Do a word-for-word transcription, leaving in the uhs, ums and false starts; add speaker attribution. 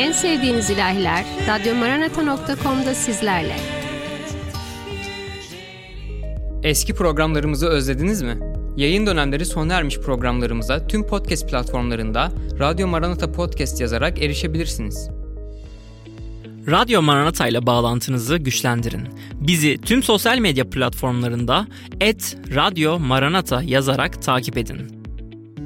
Speaker 1: En sevdiğiniz ilahiler radyo maranata nokta com'da sizlerle.
Speaker 2: Eski programlarımızı özlediniz mi? Yayın dönemleri sona ermiş programlarımıza tüm podcast platformlarında Radyo Maranata Podcast yazarak erişebilirsiniz.
Speaker 3: Radyo Maranata ile bağlantınızı güçlendirin. Bizi tüm sosyal medya platformlarında et radyo maranata yazarak takip edin.